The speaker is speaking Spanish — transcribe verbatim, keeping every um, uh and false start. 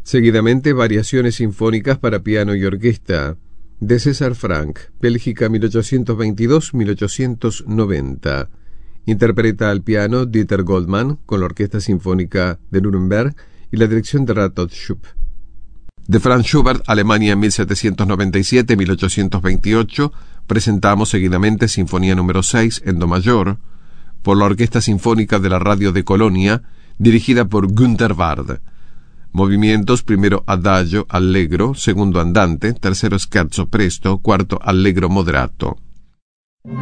Seguidamente, variaciones sinfónicas para piano y orquesta, de César Franck, Bélgica mil ochocientos veintidós a mil ochocientos noventa. Interpreta al piano Dieter Goldmann con la Orquesta Sinfónica de Nuremberg y la dirección de Radolf Schupp. De Franz Schubert, Alemania mil setecientos noventa y siete a mil ochocientos veintiocho, presentamos seguidamente Sinfonía número seis en Do mayor, por la Orquesta Sinfónica de la Radio de Colonia, dirigida por Günther Ward. Movimientos: primero adagio allegro, segundo andante, tercero scherzo presto, cuarto allegro moderato.